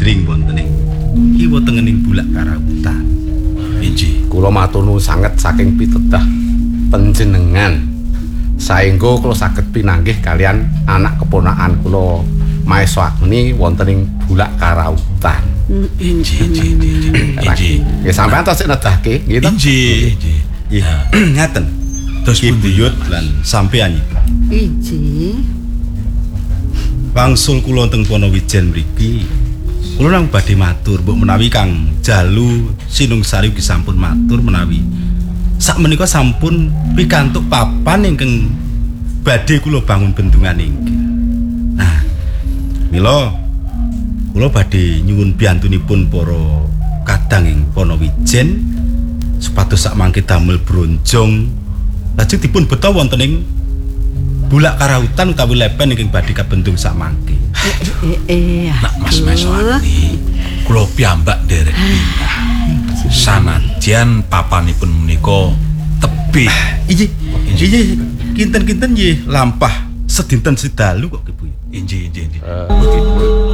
Badring wonten ing kiwa tengening Bulak Karautan. Inji. Kula matur nuwun sanget saking pitedah panjenengan. Saengga kula saged pinanggih kalian anak keponakan kula Maesa Agni wonten ing Bulak Karautan. Inji. Nggih sampean tasik nedahke nggih to? Inji. Nggih. Ngaten. Terus Ki Buyut lan sampeyan. Inji. Wangsul kula teng Ponowijen mriki. Kula nang badhe matur mbok menawi Kang Jalu Sinungsari ugi sampun matur menawi sakmenika sampun pikantuk papan ingkang badhe kula bangun bendungan inggih. Nah, mila kula badhe nyuwun biyantunipun para kadang ing Ponowijen supados sak mangke damel bronjong lajeng dipun beta wonten ing Bulak Karautan utawi lepen ingkang badhe kabendung sak mangke. Nak Mas Maesa Agni, kula piyambak derek pindah. Sanadyan papanipun menika tebih. Inji, kinten-kinten nggih lampah sedinten sedalu kok Ki Buyut. Inji.